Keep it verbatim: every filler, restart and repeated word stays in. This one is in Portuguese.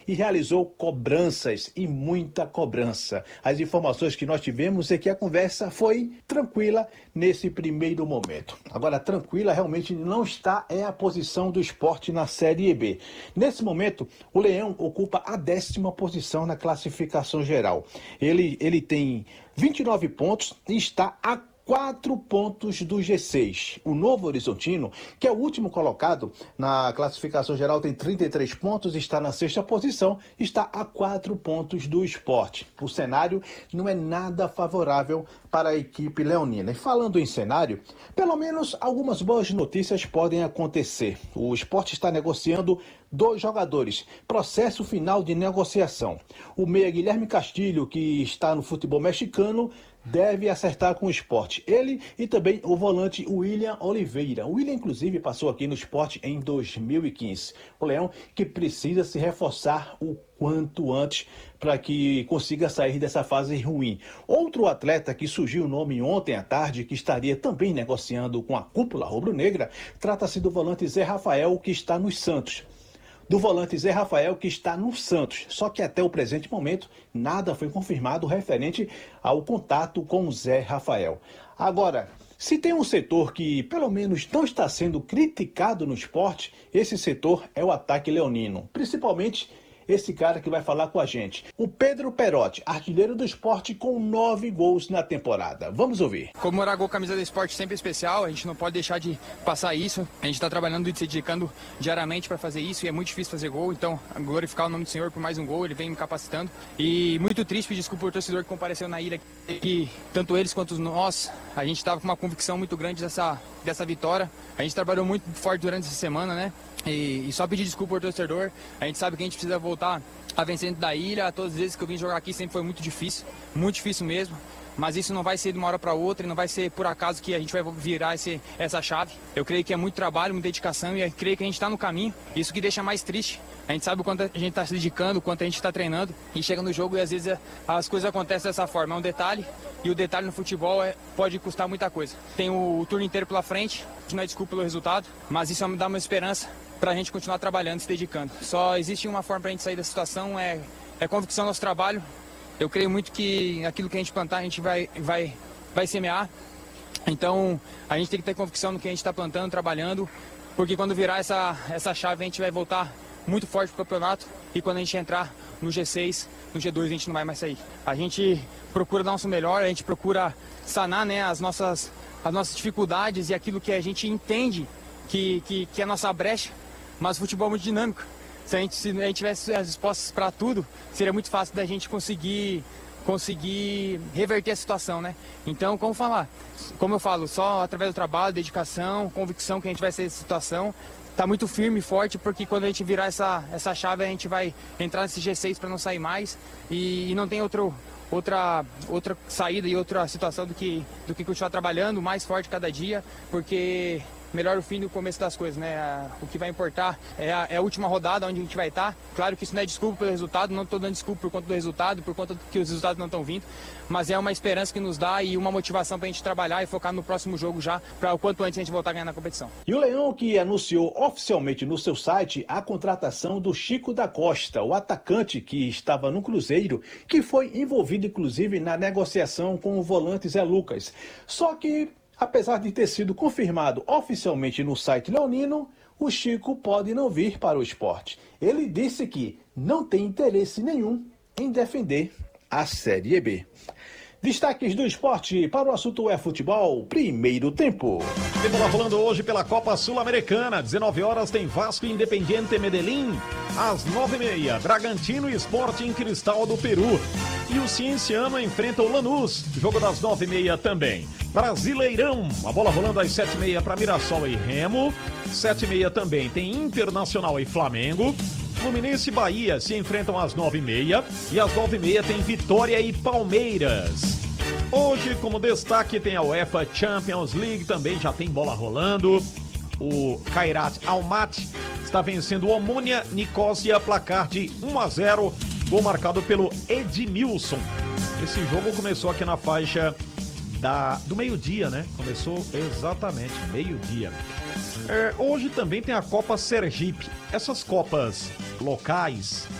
e realizou cobranças e muita cobrança. As informações que nós tivemos é que a conversa foi tranquila nesse primeiro momento. Agora, tranquila realmente não está é a posição do Sport na Série B. Nesse momento, o Leão ocupa a décima posição na classificação geral. Ele, ele tem vinte e nove pontos e está a quatro pontos do G seis. O Novo Horizontino, que é o último colocado na classificação geral, tem trinta e três pontos, está na sexta posição, está a quatro pontos do Sport. O cenário não é nada favorável para a equipe leonina. E falando em cenário, pelo menos algumas boas notícias podem acontecer. O Sport está negociando dois jogadores. Processo final de negociação. O meia Guilherme Castilho, que está no futebol mexicano, deve acertar com o Sport. Ele e também o volante William Oliveira. O William, inclusive, passou aqui no Sport em dois mil e quinze. O Leão que precisa se reforçar o quanto antes para que consiga sair dessa fase ruim. Outro atleta que surgiu o nome ontem à tarde, que estaria também negociando com a cúpula rubro-negra, trata-se do volante Zé Rafael, que está nos Santos. Do volante Zé Rafael, que está no Santos. Só que até o presente momento, nada foi confirmado referente ao contato com o Zé Rafael. Agora, se tem um setor que, pelo menos, não está sendo criticado no esporte, esse setor é o ataque leonino. Principalmente esse cara que vai falar com a gente. O Pedro Perotti, artilheiro do Sport com nove gols na temporada. Vamos ouvir. Comemorar gol camisa do Sport sempre é especial, a gente não pode deixar de passar isso. A gente está trabalhando e se dedicando diariamente para fazer isso e é muito difícil fazer gol, então glorificar o nome do Senhor por mais um gol, ele vem me capacitando. E muito triste, pedir desculpa por torcedor que compareceu na ilha, que tanto eles quanto nós, a gente estava com uma convicção muito grande dessa, dessa vitória. A gente trabalhou muito forte durante essa semana, né? E, e só pedir desculpa por torcedor, a gente sabe que a gente precisa voltar a vencer dentro da ilha. Todas as vezes que eu vim jogar aqui sempre foi muito difícil, muito difícil mesmo. Mas isso não vai ser de uma hora para outra e não vai ser por acaso que a gente vai virar esse, essa chave. Eu creio que é muito trabalho, muita dedicação e eu creio que a gente está no caminho. Isso que deixa mais triste. A gente sabe o quanto a gente está se dedicando, o quanto a gente está treinando e chega no jogo e às vezes as coisas acontecem dessa forma. É um detalhe e o detalhe no futebol é, pode custar muita coisa. Tem o, o turno inteiro pela frente, não é desculpa pelo resultado, mas isso me dá uma esperança para a gente continuar trabalhando, se dedicando. Só existe uma forma para a gente sair da situação, é, é convicção no nosso trabalho. Eu creio muito que aquilo que a gente plantar, a gente vai, vai, vai semear. Então, a gente tem que ter convicção no que a gente está plantando, trabalhando, porque quando virar essa, essa chave, a gente vai voltar muito forte para o campeonato e quando a gente entrar no G seis, no G dois, a gente não vai mais sair. A gente procura dar o nosso melhor, a gente procura sanar, né, as, nossas, as nossas dificuldades e aquilo que a gente entende que, que, que é a nossa brecha, mas o futebol é muito dinâmico. Se a gente, se a gente tivesse as respostas para tudo, seria muito fácil da gente conseguir, conseguir reverter a situação, né? Então, como falar? Como eu falo, só através do trabalho, dedicação, convicção que a gente vai sair dessa situação. Tá muito firme e forte, porque quando a gente virar essa, essa chave, a gente vai entrar nesse G seis para não sair mais. E, e não tem outro, outra, outra saída e outra situação do que, do que continuar trabalhando mais forte cada dia, porque melhor o fim do começo das coisas, né? O que vai importar é a, é a última rodada onde a gente vai estar. Claro que isso não é desculpa pelo resultado, não estou dando desculpa por conta do resultado, por conta que os resultados não estão vindo, mas é uma esperança que nos dá e uma motivação para a gente trabalhar e focar no próximo jogo já, para o quanto antes a gente voltar a ganhar na competição. E o Leão que anunciou oficialmente no seu site a contratação do Chico da Costa, o atacante que estava no Cruzeiro, que foi envolvido inclusive na negociação com o volante Zé Lucas. Só que, apesar de ter sido confirmado oficialmente no site leonino, o Chico pode não vir para o esporte. Ele disse que não tem interesse nenhum em defender a Série B. Destaques do esporte para o assunto é futebol, primeiro tempo. Tem bola rolando hoje pela Copa Sul-Americana, dezenove horas tem Vasco e Independiente Medellín, às nove e meia, Bragantino e Sporting Cristal do Peru. E o Cienciano enfrenta o Lanús, jogo das nove e meia também. Brasileirão, a bola rolando às sete e meia para Mirassol e Remo, sete e meia também tem Internacional e Flamengo. Fluminense e Bahia se enfrentam às nove e meia e às nove e meia tem Vitória e Palmeiras. Hoje, como destaque, tem a UEFA Champions League, também já tem bola rolando. O Kairat Almaty está vencendo o Omonia Nicosia, placar de um a zero, gol marcado pelo Edmilson. Esse jogo começou aqui na faixa da, do meio-dia, né? Começou exatamente meio-dia. É, hoje também tem a Copa Sergipe. Essas copas locais